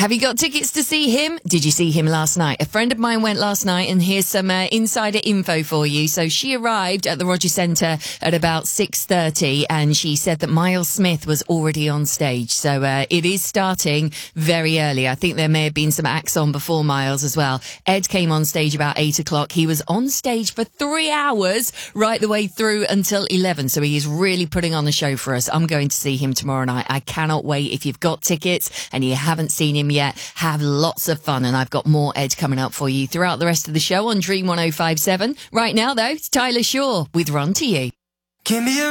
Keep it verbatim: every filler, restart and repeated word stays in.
Have you got tickets to see him? Did you see him last night? A friend of mine went last night, and here's some uh, insider info for you. So she arrived at the Rogers Centre at about six thirty, and she said that Miles Smith was already on stage. So uh, it is starting very early. I think there may have been some acts on before Miles as well. Ed came on stage about eight o'clock. He was on stage for three hours right the way through until eleven. So he is really putting on the show for us. I'm going to see him tomorrow night. I cannot wait. If you've got tickets and you haven't seen him yet, have lots of fun. And I've got more Ed coming up for you throughout the rest of the show on Dream one oh five seven. Right now, though, it's Tyler Shaw with Run to You. Give me a